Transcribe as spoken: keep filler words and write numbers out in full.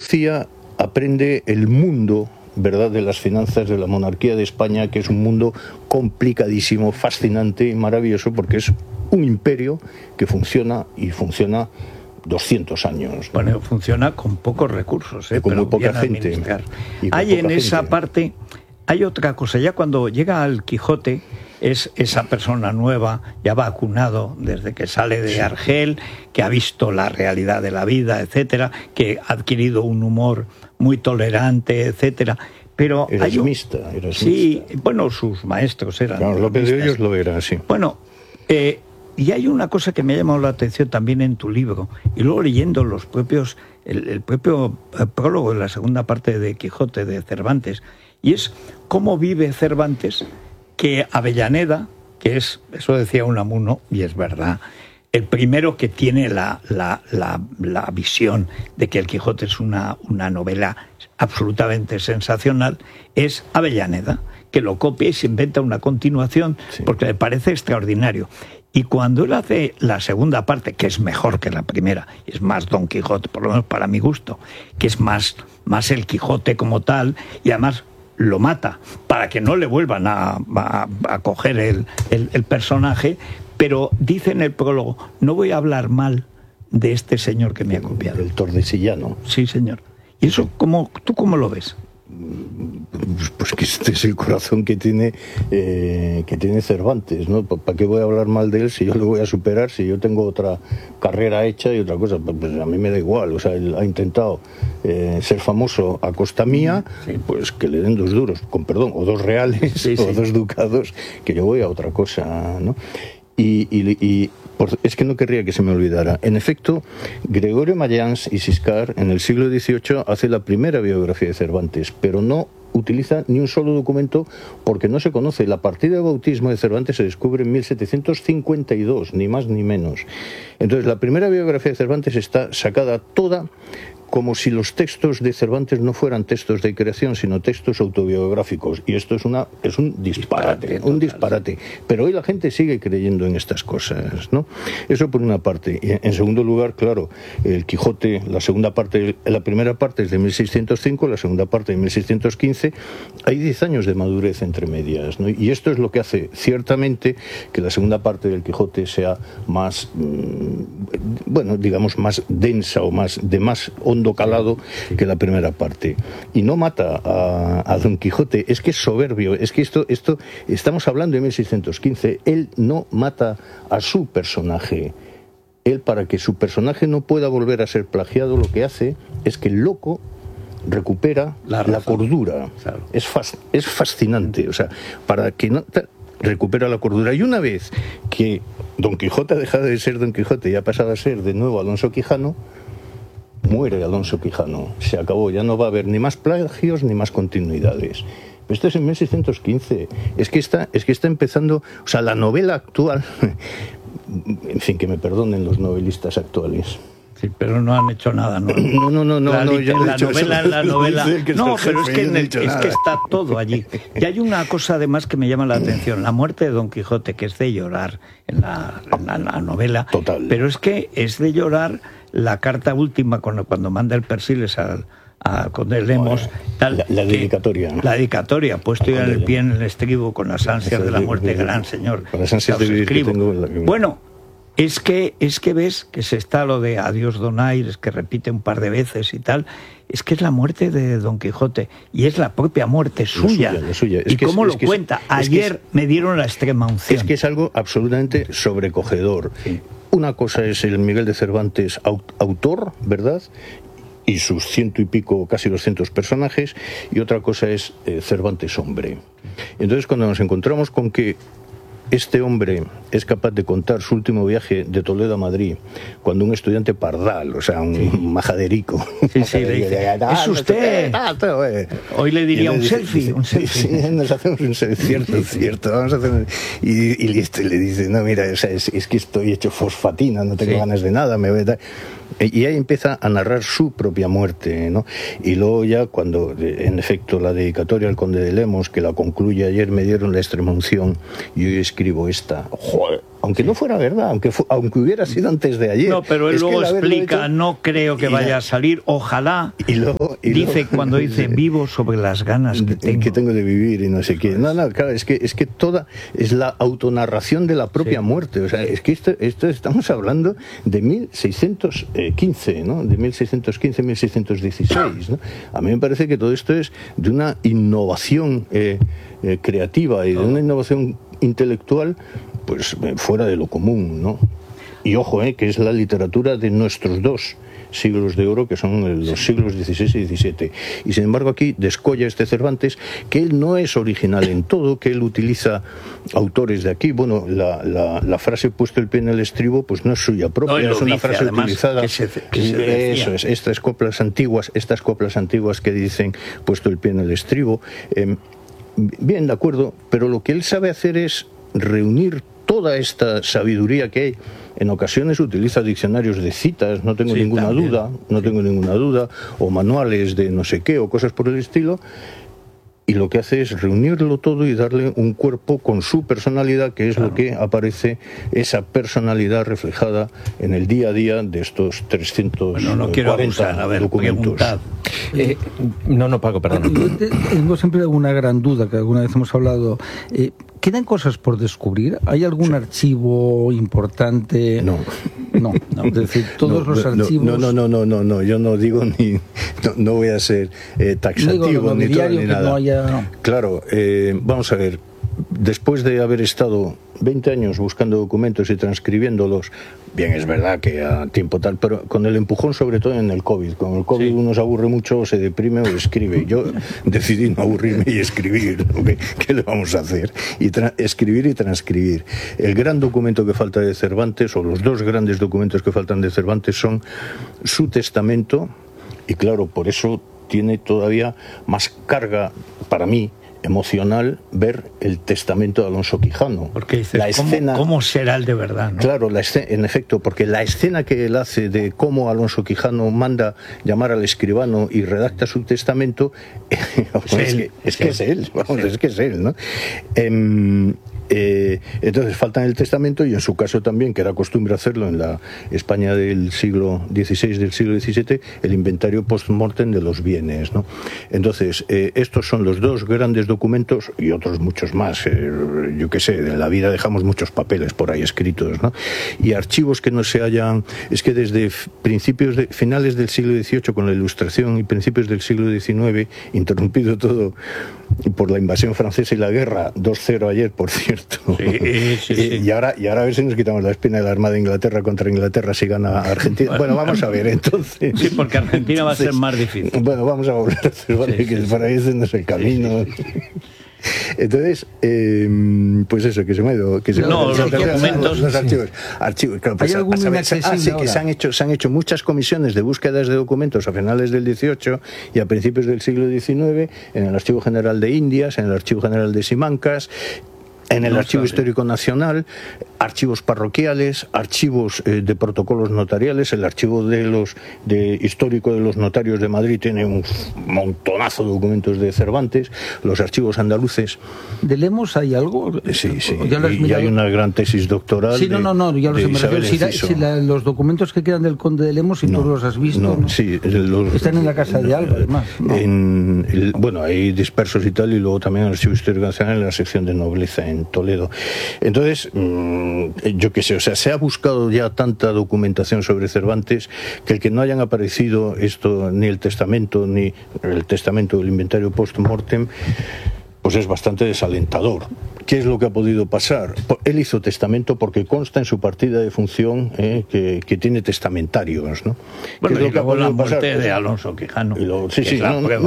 Andalucía aprende el mundo, ¿verdad?, de las finanzas de la monarquía de España, que es un mundo complicadísimo, fascinante y maravilloso, porque es un imperio que funciona y funciona doscientos años, ¿no? Bueno, funciona con pocos recursos, ¿eh? con Pero muy poca bien gente. administrar. Y con Hay poca en gente. esa parte, hay otra cosa. Ya cuando llega al Quijote, es esa persona nueva, ya vacunado desde que sale de Argel, que ha visto la realidad de la vida, etcétera, que ha adquirido un humor muy tolerante, etcétera. Pero Erasmista, hay... erasmista. Sí, bueno, sus maestros eran. Claro, López de Hoyos lo era, sí. Bueno, eh, y hay una cosa que me ha llamado la atención también en tu libro, y luego leyendo los propios, el, el propio prólogo de la segunda parte de Quijote de Cervantes, y es cómo vive Cervantes, que Avellaneda, que es, eso decía Unamuno, y es verdad, el primero que tiene la, la, la, la visión de que el Quijote es una, una novela absolutamente sensacional, es Avellaneda, que lo copia y se inventa una continuación, sí, porque le parece extraordinario. Y cuando él hace la segunda parte, que es mejor que la primera, es más Don Quijote, por lo menos para mi gusto, que es más, más el Quijote como tal, y además lo mata para que no le vuelvan a, a, a coger el, el, el personaje, pero dice en el prólogo, no voy a hablar mal de este señor que me ha copiado. El Tordesillas. Sí, señor. ¿Y eso cómo, tú cómo lo ves? Pues que este es el corazón que tiene eh, que tiene Cervantes, ¿no? ¿Para qué voy a hablar mal de él si yo lo voy a superar, si yo tengo otra carrera hecha y otra cosa? Pues a mí me da igual. O sea, él ha intentado eh, ser famoso a costa mía, sí, pues que le den dos duros, con perdón, o dos reales, sí, o sí, dos ducados, que yo voy a otra cosa, ¿no? Y, y, y por, es que no querría que se me olvidara. En efecto, Gregorio Mayans y Siscar en el siglo dieciocho hace la primera biografía de Cervantes, pero no utiliza ni un solo documento porque no se conoce. La partida de bautismo de Cervantes se descubre en mil setecientos cincuenta y dos, ni más ni menos. Entonces, la primera biografía de Cervantes está sacada toda como si los textos de Cervantes no fueran textos de creación, sino textos autobiográficos. Y esto es una es un disparate, disparate un disparate. Pero hoy la gente sigue creyendo en estas cosas, ¿no? Eso por una parte. Y en segundo lugar, claro, el Quijote, la segunda parte, la primera parte es de mil seiscientos cinco, la segunda parte de mil seiscientos quince. Hay diez años de madurez entre medias, ¿no? Y esto es lo que hace, ciertamente, que la segunda parte del Quijote sea más, mmm, bueno, digamos, más densa o más de más hondo calado que la primera parte. Y no mata a, a Don Quijote, es que es soberbio, es que esto, esto estamos hablando de mil seiscientos quince, él no mata a su personaje. Él, para que su personaje no pueda volver a ser plagiado, lo que hace es que el loco recupera la, la cordura. Claro. Es, fas, es fascinante, o sea, para que no recupera la cordura. Y una vez que Don Quijote ha dejado de ser Don Quijote y ha pasado a ser de nuevo Alonso Quijano, muere Alonso Quijano, se acabó, ya no va a haber ni más plagios ni más continuidades. Esto es en mil seiscientos quince, es que está, es que está empezando, o sea, la novela actual, en fin, que me perdonen los novelistas actuales. Sí, pero no han hecho nada, ¿no? No, no, no, no. La, no, no, la novela, la novela. No, pero es que, en el, es que está todo allí. Y hay una cosa además que me llama la atención: la muerte de Don Quijote, que es de llorar en la, en la, la novela. Total. Pero es que es de llorar la carta última cuando, cuando manda el Persiles al a Conde Lemos, bueno, tal, la, la dedicatoria, ¿no? La dedicatoria, puesto ya en el pie en el estribo con las ansias de la muerte, gran señor. Con las ansias de vivir que tengo en la... Bueno, es que, es que ves que se está lo de adiós donaires, que repite un par de veces y tal. Es que es la muerte de Don Quijote y es la propia muerte suya. Lo suya, lo suya. Es ¿Y que cómo es, lo es que cuenta? Es, Ayer es que es, me dieron la extrema unción. Es que es algo absolutamente sobrecogedor. Sí. Una cosa es el Miguel de Cervantes autor, ¿verdad?, y sus ciento y pico, casi doscientos personajes, y otra cosa es eh, Cervantes hombre. Entonces, cuando nos encontramos con que este hombre es capaz de contar su último viaje de Toledo a Madrid, cuando un estudiante pardal, o sea, un sí. majaderico, sí, sí, le dice, es usted, hoy le diría un selfie, un selfie. Sí, nos hacemos un selfie, cierto, cierto, vamos a hacer, y, y este le dice, no, mira, o sea, es, es que estoy hecho fosfatina, no tengo sí. ganas de nada, me voy a dar... Y ahí empieza a narrar su propia muerte, ¿no? Y luego ya cuando, en efecto, la dedicatoria al Conde de Lemos, que la concluye ayer, me dieron la extrema unción, y hoy escribo esta, joder, aunque no fuera verdad, aunque fu aunque hubiera sido antes de ayer. No, pero él es luego que explica, hecho, no creo que vaya la, a salir, ojalá, y luego, y dice luego, cuando dice, vivo sobre las ganas que tengo. que tengo de vivir y no sé qué. No, no, claro, es que, es que toda, es la autonarración de la propia sí. muerte, o sea, es que esto, esto estamos hablando de mil seiscientos quince, ¿no? De mil seiscientos quince a mil seiscientos dieciséis, ¿no? A mí me parece que todo esto es de una innovación eh, eh, creativa y de una innovación intelectual pues fuera de lo común, ¿no? Y ojo, eh, que es la literatura de nuestros dos siglos de oro, que son los siglos dieciséis y diecisiete. Y sin embargo aquí descolla este Cervantes, que él no es original en todo, que él utiliza autores de aquí. Bueno, la, la, la frase puesto el pie en el estribo, pues no es suya propia, no, es una dice, frase además, utilizada. Que se, que se Eso es, estas coplas antiguas, estas coplas antiguas que dicen puesto el pie en el estribo. Eh, bien, de acuerdo, pero lo que él sabe hacer es reunir toda esta sabiduría que hay. En ocasiones utiliza diccionarios de citas, no tengo sí, ninguna también. duda, no sí. tengo ninguna duda, o manuales de no sé qué, o cosas por el estilo, y lo que hace es reunirlo todo y darle un cuerpo con su personalidad, que es claro. lo que aparece, esa personalidad reflejada en el día a día de estos trescientos cuarenta bueno, no quiero abusar, a ver, documentos. Eh, no, no, Paco, perdón. Yo tengo siempre una gran duda, que alguna vez hemos hablado. Eh, ¿Quedan cosas por descubrir? ¿Hay algún sí. archivo importante? No. No, no, es decir, todos no, los no, archivos... No, no, no, no, no, no, yo no digo ni... No, no voy a ser eh, taxativo no digo, ni, todo, ni nada. No haya, no. Claro, eh, vamos a ver, después de haber estado veinte años buscando documentos y transcribiéndolos, bien, es verdad que a tiempo tal, pero con el empujón sobre todo en el COVID. Con el COVID sí. uno se aburre mucho, se deprime o escribe. Yo decidí no aburrirme y escribir. ¿Okay? ¿Qué le vamos a hacer? Y escribir y transcribir. El gran documento que falta de Cervantes, o los dos grandes documentos que faltan de Cervantes, son su testamento, y claro, por eso tiene todavía más carga para mí emocional ver el testamento de Alonso Quijano. Porque dices, la escena, ¿cómo, ¿cómo será el de verdad? ¿no? Claro, la escena, en efecto, porque la escena que él hace de cómo Alonso Quijano manda llamar al escribano y redacta su testamento, es, es, él, que, es, es que él. es él, vamos, es, es que es él, ¿no? Eh, Eh, entonces falta en el testamento, y en su caso también, que era costumbre hacerlo en la España del siglo dieciséis, del siglo diecisiete, el inventario post-mortem de los bienes, ¿no? Entonces, eh, estos son los dos grandes documentos, y otros muchos más. Eh, yo qué sé, en la vida dejamos muchos papeles por ahí escritos, ¿no? Y archivos que no se hayan... Es que desde principios de, finales del siglo dieciocho, con la Ilustración, y principios del siglo diecinueve, interrumpido todo por la invasión francesa y la guerra, dos cero ayer, por cierto. Sí, sí, sí. Y ahora, y ahora a ver si nos quitamos la espina de la Armada de Inglaterra contra Inglaterra si gana Argentina. Bueno, vamos a ver, entonces. Sí, porque Argentina entonces, va a ser más difícil. Bueno, vamos a volver a hacer, ¿vale? Sí, que sí, para ahí no es el camino. Sí, sí. Entonces, eh, pues eso, que se me ha ido. Que se no, los, los documentos. Los, los archivos. archivos claro, pues, ¿Hay algún saber, ah, sí, que se han, hecho, se han hecho muchas comisiones de búsquedas de documentos a finales del dieciocho y a principios del siglo diecinueve en el Archivo General de Indias, en el Archivo General de Simancas, en el no Archivo sabe. Histórico Nacional, archivos parroquiales, archivos eh, de protocolos notariales. El archivo de los de histórico de los notarios de Madrid tiene un montonazo de documentos de Cervantes. Los archivos andaluces. ¿De Lemos hay algo? Sí, sí. ¿Ya y, y hay una gran tesis doctoral. Sí, no, no, no. Ya lo sé, me refiero. Si, la, si la, los documentos que quedan del Conde de Lemos, si no, tú los has visto. No, ¿no? Sí, los, están en la casa de Alba, además. ¿No? En el, bueno, hay dispersos y tal, y luego también el Archivo Histórico Nacional en la sección de nobleza en Toledo. Entonces, yo qué sé, o sea, se ha buscado ya tanta documentación sobre Cervantes que el que no hayan aparecido esto, ni el testamento, ni el testamento del inventario post-mortem, pues es bastante desalentador. ¿Qué es lo que ha podido pasar? Él hizo testamento porque consta en su partida de función eh, que, que tiene testamentarios, ¿no? Bueno, ¿Qué es y lo que ha podido la muerte pasar? De Alonso Quijano. Y lo, sí, sí, no, no,